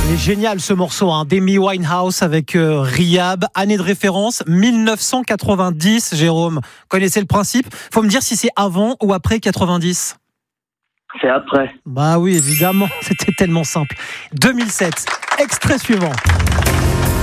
Il est génial ce morceau, d'Amy Winehouse avec Rehab. Année de référence, 1990, Jérôme. Connaissez le principe ? Faut me dire si c'est avant ou après 90. C'est après. Bah oui, évidemment, c'était tellement simple. 2007, extrait suivant.